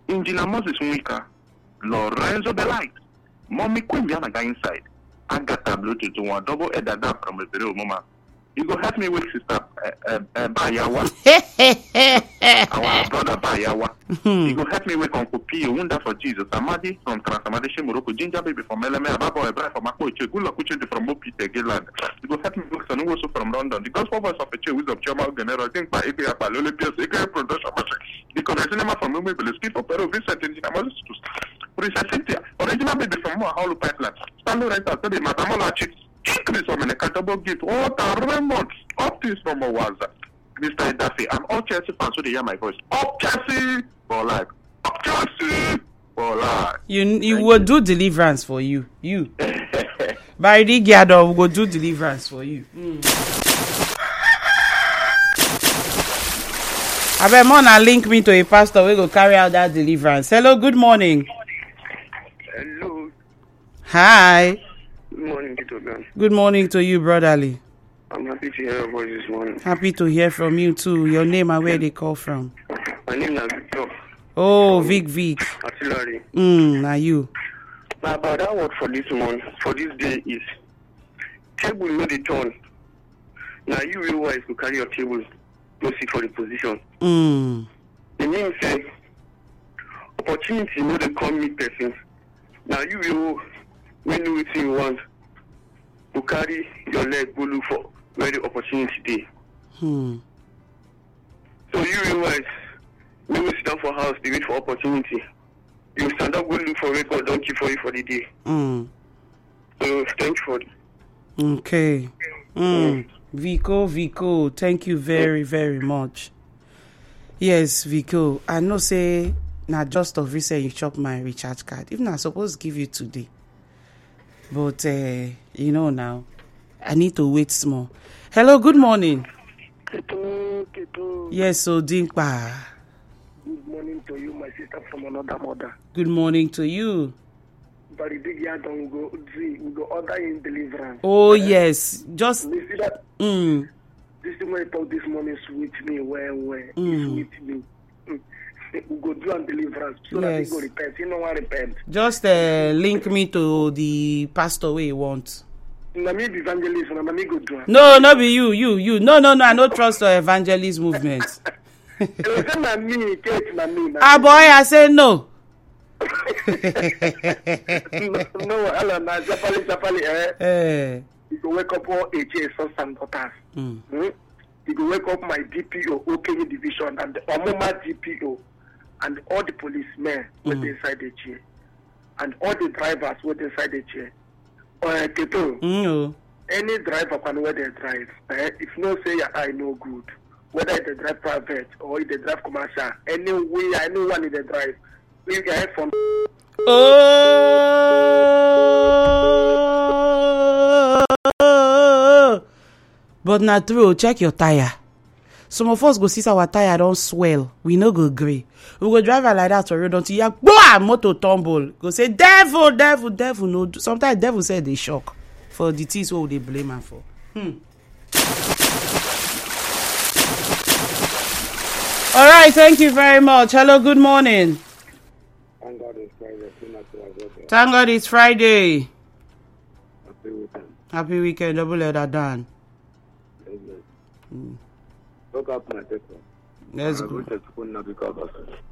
Engineer Moses Mwika, Lorenzo Belite, Mommy Quimbiana guy inside. I got a Bluetooth to one double header from the video, Mama. You go help me with sister Bayawa. Our brother Bayawa. You go help me with Uncle P. Wonder for Jesus. Amadi from Transamadi Morocco. Ginger baby from LMA. Ababo Ebra from Mako. Good luck with you from Mopite Gilland. You go help me with Sanuoso from London. The gospel voice of a child of Chama General. I think by Ika Palole Piers, Ika production. The connection from Mummy Bilski for Pero Vincent in Namazus. Original baby from Mohalo Pipeline. Stand right outside the Matamolachi. Increase on an accountable gift. What a Raymond. Up this from Waza. Mr. Daffy. I'm all Chelsea fans, so they hear my voice. Up Chelsea for life. Up Chelsea for life. You will do deliverance for you. You. By the gather, we will do deliverance for you. I bet Mona link me to a pastor. We go carry out that deliverance. Hello, good morning. Hello. Hi. Good morning, Peter. Good morning to you, brotherly. I'm happy to hear your voice this morning. Happy to hear from you too. Your name and where they call from. My name is Victor. Oh, Vic. Artillery. Now you. Now, about that word for this month, for this day is table no the turn. Now you realize to carry your table, go sit for the position. The name says opportunity no they come meet person. Now you will when you see you want to carry your leg go look for where the opportunity is. So you realize when you sit down for house, they wait for opportunity. You stand up, go look for where God don't keep for you for the day. So thank you for it. Okay. Vico, thank you very, very much. Yes, Vico. I know say now just of recent you chop my recharge card. Even I supposed to give you today. But you know now, I need to wait small. Hello, good morning. Keto. Yes, so Dinkpa. Good morning to you, my sister from another mother. Good morning to you. But the big yard we go order in deliverance. Oh yes, just you see that? This thing when I talk this morning sweet me well. It's sweet me. We go do and deliverance so that we go repent. You know what repent? Just link me to the pastor where you want. Na me be evangelist, na me go do. No, not be you. No. I don't trust your evangelist movement. Na me, boy, I say no. No, Alan, Japali. You go wake up all HA sons and daughters. You go wake up my DPO, OKU division, and the Omoma DPO, and all the policemen with inside the chair, and all the drivers with inside the chair. Any driver can wear their drive. If no say your eye no good, whether they drive private or they drive commercial, anyone in the drive, leave your headphone. But not true, check your tire. Some of us go see our tire don't swell. We no go grey. We go drive like that or road until you motor tumble. Go say devil. No, sometimes devil say they shock for the things what they blame her for. All right, thank you very much. Hello, good morning. Thank God it's Friday. Happy weekend. Double header done. Look up my paper. Let's go.